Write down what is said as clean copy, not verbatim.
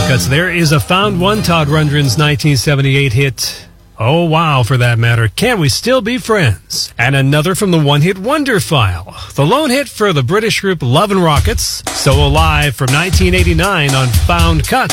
Cuts. There is a found one, Todd Rundgren's 1978 hit, Oh Wow, for that matter, Can We Still Be Friends? And another from the one-hit wonder file, the lone hit for the British group Love and Rockets, So Alive from 1989 on Found Cuts.